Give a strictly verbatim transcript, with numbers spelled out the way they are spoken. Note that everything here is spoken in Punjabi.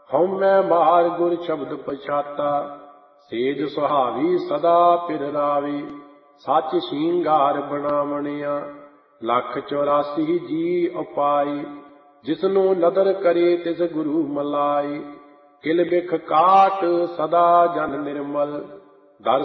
ਹਉਮੈ ਮਾਰ ਗੁਰ ਸ਼ਬਦ ਪਛਾਤਾ, ਸੇਜ ਸੁਹਾਵੀ ਸਦਾ ਪਿਰ ਰਾਵੀ। ਸੱਚ ਸ਼ਿੰਗਾਰ ਬਣਾਵਣਿਆ, ਲੱਖ ਚੌਰਾਸੀ ਜੀ ਉਪਾਈ। ਜਿਸਨੂੰ ਨਦਰ ਕਰੇ ਤਿਸ ਗੁਰੂ ਮਲਾਈ, ਕਿਲ ਬਿਖ ਕਾਟ ਸਦਾ ਜਨ ਨਿਰਮਲ। ਦਰ